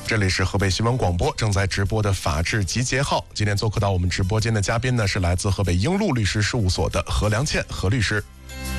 这里是河北新闻广播正在直播的法治集结号。今天做客到我们直播间的嘉宾呢，是来自河北英路律师事务所的何良倩何律师。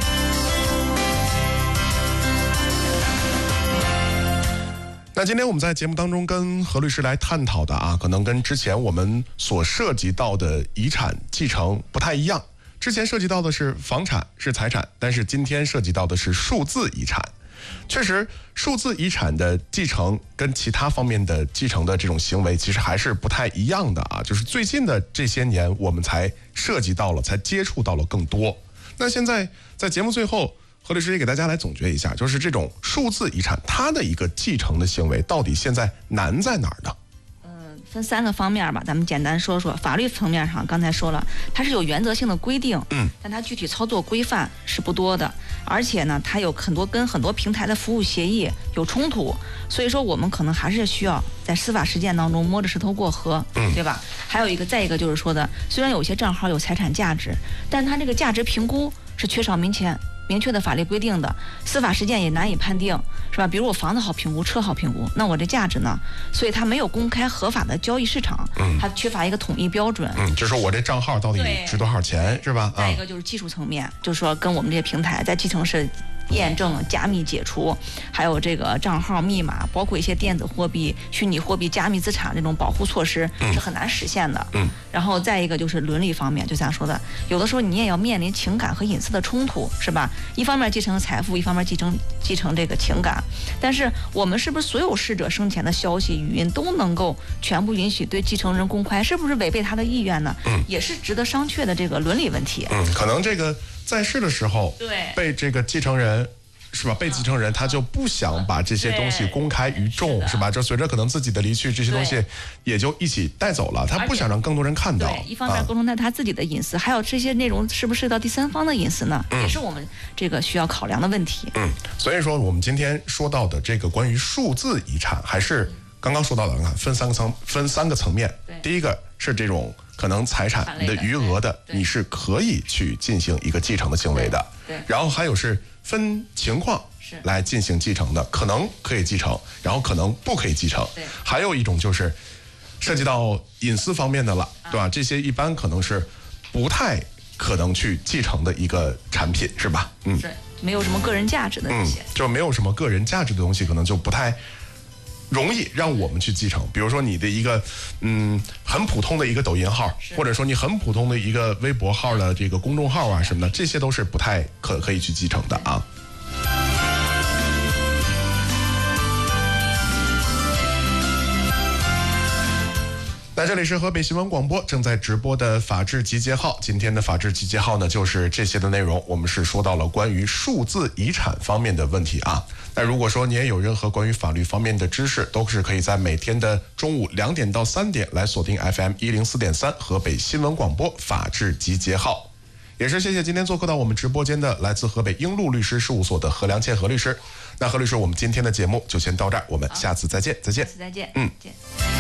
那今天我们在节目当中跟何律师来探讨的可能跟之前我们所涉及到的遗产继承不太一样。之前涉及到的是房产是财产，但是今天涉及到的是数字遗产。确实，数字遗产的继承跟其他方面的继承的这种行为其实还是不太一样的就是最近的这些年我们才涉及到了，才接触到了更多。那现在在节目最后，何律师也给大家来总结一下，就是这种数字遗产它的一个继承的行为到底现在难在哪儿呢？ 分3个方面吧，咱们简单说说。法律层面上，刚才说了，它是有原则性的规定，但它具体操作规范是不多的，而且呢，它有跟很多平台的服务协议有冲突，所以说我们可能还是需要在司法实践当中摸着石头过河，对吧？还有再一个就是说的，虽然有些账号有财产价值，但它这个价值评估是缺少明确的法律规定的，司法实践也难以判定，是吧？比如我房子好评估，车好评估，那我这价值呢？所以它没有公开合法的交易市场，它缺乏一个统一标准。 就是说我这账号到底值多少钱，是吧？ 再一个就是技术层面，就是说跟我们这些平台在继承是验证、加密解除，还有这个账号密码，包括一些电子货币、虚拟货币、加密资产这种保护措施是很难实现的。然后再一个就是伦理方面，就像说的，有的时候你也要面临情感和隐私的冲突，是吧？一方面继承财富，一方面继承这个情感。但是我们是不是所有逝者生前的消息、语音都能够全部允许对继承人公开？是不是违背他的意愿呢？也是值得商榷的这个伦理问题。 可能这个在世的时候，被这个继承人。是吧？被继承人他就不想把这些东西公开于众，是吧？就随着可能自己的离去，这些东西也就一起带走了，他不想让更多人看到。 一方面构成他自己的隐私，还有这些内容是不是涉及到第三方的隐私呢？也是我们这个需要考量的问题。 所以说我们今天说到的这个关于数字遗产，还是刚刚说到的，分三个层面。第一个是这种可能财产的余额的，你是可以去进行一个继承的行为的。然后还有是分情况来进行继承的，可能可以继承，然后可能不可以继承。还有一种就是涉及到隐私方面的了，对吧？这些一般可能是不太可能去继承的一个产品，是吧？ 是没有什么个人价值的这些， 就没有什么个人价值的东西，可能就不太容易让我们去继承。比如说你的一个很普通的一个抖音号，或者说你很普通的一个微博号的这个公众号什么的，这些都是不太可以去继承的那这里是河北新闻广播正在直播的法治集结号。今天的法治集结号呢，就是这些的内容。我们是说到了关于数字遗产方面的问题那如果说你也有任何关于法律方面的知识，都是可以在每天的中午2点到3点来锁定 FM 104.3河北新闻广播法治集结号。也是谢谢今天做客到我们直播间的来自河北英路律师事务所的何良倩何律师。那何律师，我们今天的节目就先到这儿，我们下次再见。 下次再见。